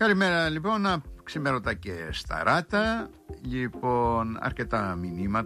Καλημέρα λοιπόν, ξημέρωτα και σταράτα. Λοιπόν, αρκετά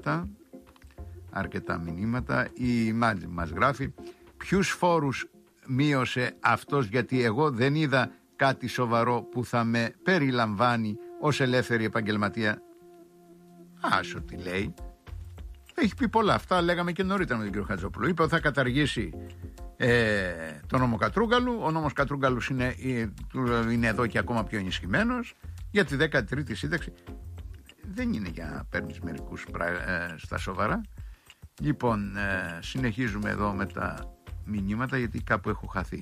μηνύματα. Η Μάτζη μας γράφει: ποιους φόρους μείωσε αυτός, γιατί εγώ δεν είδα κάτι σοβαρό που θα με περιλαμβάνει ως ελεύθερη επαγγελματία. Άσο τι λέει. Έχει πει πολλά. Αυτά λέγαμε και νωρίτερα με τον κύριο Χατζόπουλο. Είπε ότι θα καταργήσει το νόμο Κατρούγκαλου. Ο νόμος Κατρούγκαλου είναι εδώ και ακόμα πιο ενισχυμένος για τη 13η σύνταξη. Δεν είναι για να παίρνεις μερικούς στα σοβαρά. Λοιπόν, συνεχίζουμε εδώ με τα μηνύματα, γιατί κάπου έχω χαθεί.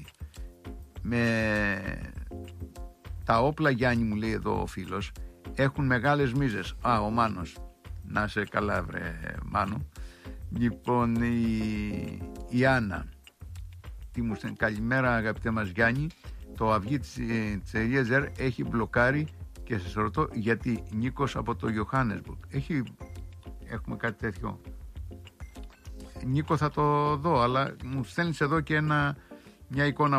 Με τα όπλα, Γιάννη, μου λέει εδώ ο φίλος, έχουν μεγάλες μίζες. Ο Μάνος. Να σε καλά, βρε Μάνο. Λοιπόν, η Άννα, τι μου στέλνει: καλημέρα αγαπητέ μας Γιάννη, το αυγί της Ελιέζερ έχει μπλοκάρει και σας ρωτώ γιατί. Νίκος από το Johannesburg. Έχουμε κάτι τέτοιο? Νίκο, θα το δω, αλλά μου στέλνεις εδώ και μια εικόνα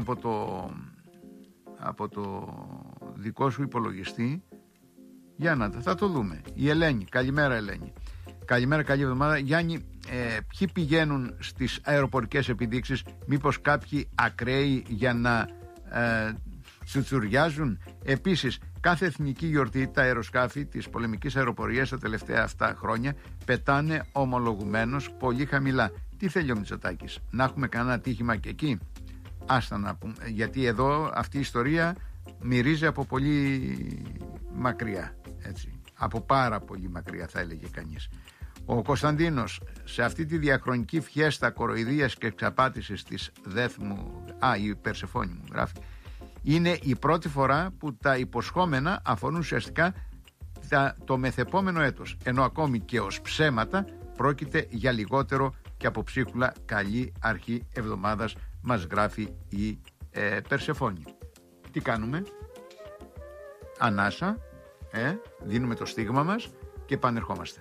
από το δικό σου υπολογιστή. Για να θα το δούμε. Η Ελένη, καλημέρα Ελένη. Καλημέρα, καλή εβδομάδα. Γιάννη, ποιοι πηγαίνουν στις αεροπορικές επιδείξεις, μήπως κάποιοι ακραίοι για να τσουτσουριάζουν? Επίσης, κάθε εθνική γιορτή τα αεροσκάφη της πολεμικής αεροπορίας τα τελευταία αυτά χρόνια πετάνε ομολογουμένως πολύ χαμηλά. Τι θέλει ο Μητσοτάκης, να έχουμε κανένα ατύχημα και εκεί? Άστα να πούμε, γιατί εδώ αυτή η ιστορία μυρίζει από πολύ μακριά, έτσι. Από πάρα πολύ μακριά θα έλεγε κανείς. Ο Κωνσταντίνος, σε αυτή τη διαχρονική φιέστα κοροϊδίας και εξαπάτησης της Δέθμου, η Περσεφόνη μου γράφει, είναι η πρώτη φορά που τα υποσχόμενα αφορούν ουσιαστικά το μεθεπόμενο έτος, ενώ ακόμη και ως ψέματα πρόκειται για λιγότερο και από ψίχουλα. Καλή αρχή εβδομάδας, μας γράφει η Περσεφόνη. Τι κάνουμε? Ανάσα, δίνουμε το στίγμα μας και επανερχόμαστε.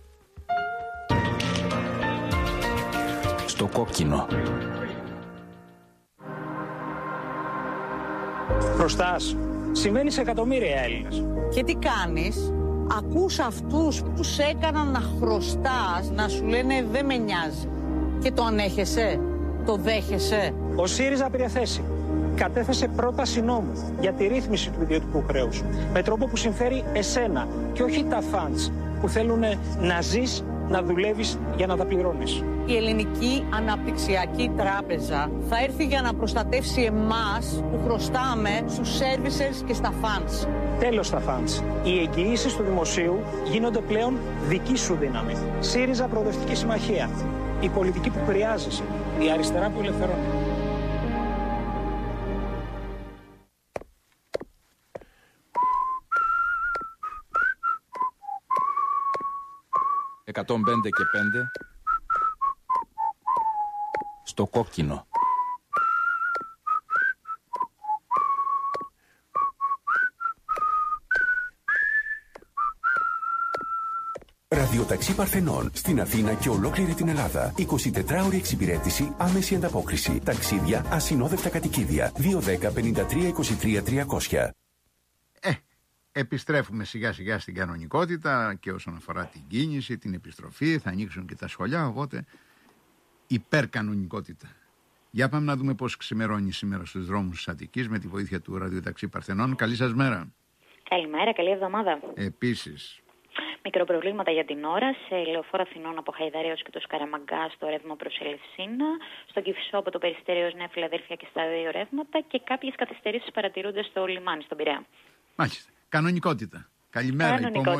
Στο κόκκινο. Χρωστάς. Συμβαίνει σε εκατομμύρια Έλληνες. Και τι κάνεις? Ακούς αυτούς που σε έκαναν να χρωστάς να σου λένε δεν με νοιάζει. Και το ανέχεσαι? Το δέχεσαι? Ο ΣΥΡΙΖΑ πήρε θέση. Κατέθεσε πρόταση νόμου για τη ρύθμιση του ιδιωτικού χρέους. Με τρόπο που συμφέρει εσένα και όχι τα φαντς που θέλουν να ζεις, να δουλεύεις για να τα πληρώνεις. Η Ελληνική Αναπτυξιακή Τράπεζα θα έρθει για να προστατεύσει εμάς που χρωστάμε στους services και στα funds. Τέλος στα funds. Οι εγγυήσεις του δημοσίου γίνονται πλέον δική σου δύναμη. ΣΥΡΙΖΑ Προοδευτική Συμμαχία. Η πολιτική που χρειάζεσαι. Η αριστερά που ελευθερώνει. «105 και 5» στο κόκκινο. Ραδιοταξί Παρθενών στην Αθήνα και ολόκληρη την Ελλάδα. 24ωρη εξυπηρέτηση, άμεση ανταπόκριση. Ταξίδια, ασυνόδευτα κατοικίδια. 210-53-23-300. Επιστρέφουμε σιγά σιγά στην κανονικότητα και όσον αφορά την κίνηση, την επιστροφή, θα ανοίξουν και τα σχολιά, οπότε υπερκανονικότητα. Για πάμε να δούμε πώς ξημερώνει σήμερα στους δρόμους της Αττικής με τη βοήθεια του ραδιοταξί Παρθενών. Καλή σας μέρα. Καλημέρα, καλή εβδομάδα. Επίσης. Μικροπροβλήματα για την ώρα σε λεωφόρο Αθηνών από Χαϊδαρέως και το Σκαραμαγκά στο ρεύμα προς Ελευσίνα, στον Κηφισό από το Περιστέρι ως Νέα Φιλαδέλφια και στα δύο ρεύματα και κάποιες καθυστερήσεις παρατηρούνται στο λιμάνι, στον Πειραιά. Μάλιστα. Κανονικότητα. Καλημέρα, υπομονή.